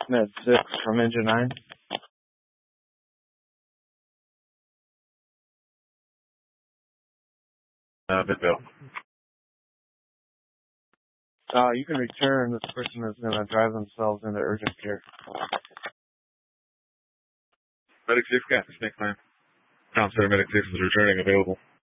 Med 6 from Engine 9. Midvale. You can return. This person is going to drive themselves into urgent care. Medic 6, got the snake line. Tom Center, Medic 6 is returning, available.